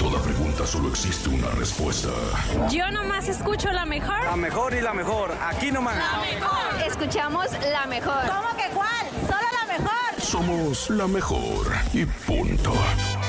toda pregunta solo existe una respuesta. Yo nomás escucho la mejor. La mejor y la mejor. Aquí nomás. La mejor. Escuchamos la mejor. ¿Cómo que cuál? Solo la mejor. Somos la mejor y punto.